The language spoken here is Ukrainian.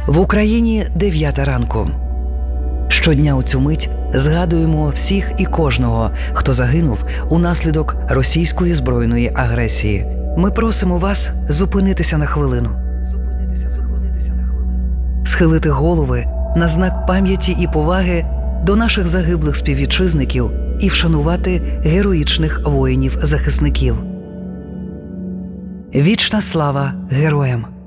В Україні 9 ранку. Щодня у цю мить згадуємо всіх і кожного, хто загинув унаслідок російської збройної агресії. Ми просимо вас зупинитися на хвилину. Схилити голови на знак пам'яті і поваги до наших загиблих співвітчизників і вшанувати героїчних воїнів-захисників. Вічна слава героям!